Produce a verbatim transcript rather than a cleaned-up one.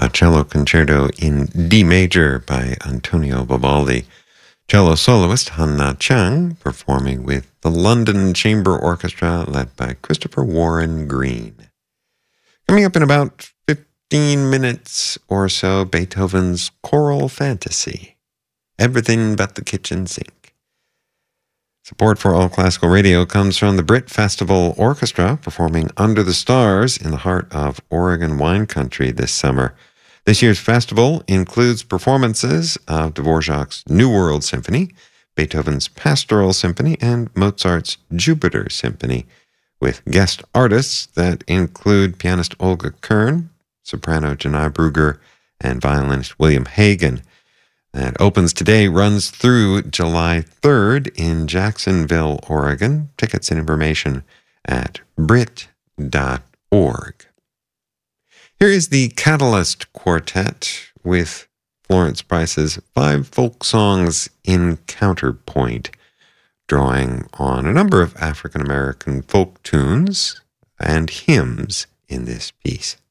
a cello concerto in D major by Antonio Vivaldi. Cello soloist Han-Na Chang performing with the London Chamber Orchestra led by Christopher Warren Green. Coming up in about fifteen minutes or so, Beethoven's Choral Fantasy, Everything But the Kitchen Sink. Support for All Classical Radio comes from the Brit Festival Orchestra performing Under the Stars in the heart of Oregon wine country this summer. This year's festival includes performances of Dvorak's New World Symphony, Beethoven's Pastoral Symphony, and Mozart's Jupiter Symphony, with guest artists that include pianist Olga Kern, soprano Janai Brugger, and violinist William Hagen. That opens today, runs through July third in Jacksonville, Oregon. Tickets and information at brit dot org. Here is the Catalyst Quartet with Florence Price's Five Folk Songs in Counterpoint, drawing on a number of African-American folk tunes and hymns in this piece.